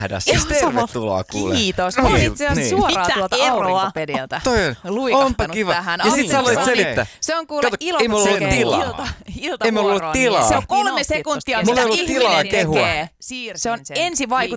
Tervetuloa kuule. Kiitos. Mä oon itse asiassa suoraan Mitä tuolta eroa? Aurinkopedialta Onpa luikahtanut kiva. tähän. Ja sit sä aloit Aurinko. selittää. Se on kuule Kato, ei mulla ollut tilaa. Ei mulla ollut tilaa. Se on 3 sekuntia, Mulla mitä ei ollut tilaa ihminen kehua. tekee. Se on ensivaikutelma.